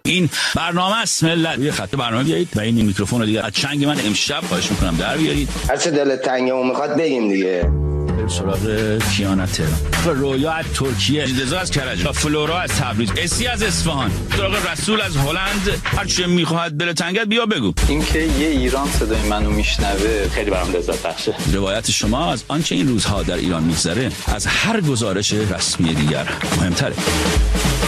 این برنامه است ملت. یه خط برنامه بیایید و این میکروفون رو دیگه از چنگ من امشب خواهش میکنم در بیارید. هر چه دلت تنگه و میخواد بگیم دیگه. سراغ کیانا تهران، رویا از ترکیه، رضا از کرج، فلورا از تبریز، اسی از اصفهان، سراغ رسول از هلند. هر چه میخواد دل تنگت بیا بگو. اینکه یه ایران صدای منو میشنوه خیلی برام لذت بخشه. روایت شما از آنچه این روزها در ایران میگذره از هر گزارش رسمی دیگر مهمتره.